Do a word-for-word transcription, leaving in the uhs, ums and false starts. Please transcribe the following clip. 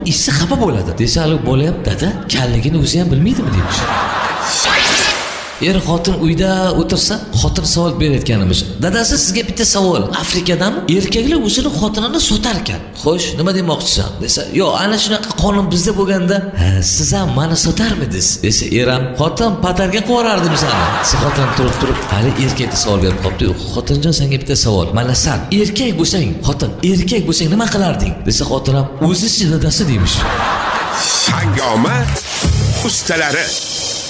Ishchi xafa bo'ladi. Desa, "Alik bola ham dada, kalligini o'zi ham bilmaydimi?" demiş. Er xotin uyda o'tirsa, xotin savol berayotganimiz. "Dadasi, sizga bitta savol. Afrikadami erkaklar o'zini xotinini sotar ekan. Xo'sh, nima demoqchisan?" desa, "Yo'q, ana shunaqa qonun bizda bo'lganda, ha, siz ham meni sotarmidingiz?" desa, er ham, "Xotin patarga qo'yardim seni." Siz xotin turib turib, hali erkakka savol berib qopti. "Xotinjon, senga bitta savol. Mana sen erkak bo'lsang, xotin erkak bo'lsang nima qilarding?" desa, xotin ham, "O'zi-chi dadasi" demiş. Hangoma ustalari